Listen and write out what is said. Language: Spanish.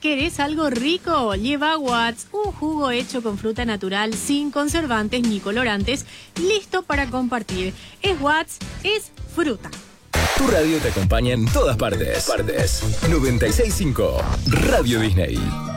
¿Querés algo rico? Lleva Watts, un jugo hecho con fruta natural, sin conservantes ni colorantes, listo para compartir. Es Watts, es fruta. Tu radio te acompaña en todas partes. 96.5 Radio Disney.